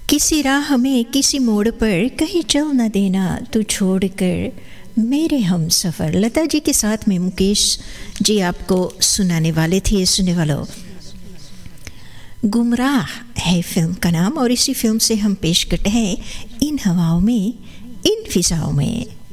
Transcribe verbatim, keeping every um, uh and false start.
किसी राह में किसी मोड़ पर कहीं चल न देना तू छोड़कर मेरे हम सफ़र। लता जी के साथ में मुकेश जी आपको सुनाने वाले थे। सुनने वालों, गुमराह है फिल्म का नाम और इसी फिल्म से हम पेश करते हैं इन हवाओं में इन फिजाओं में।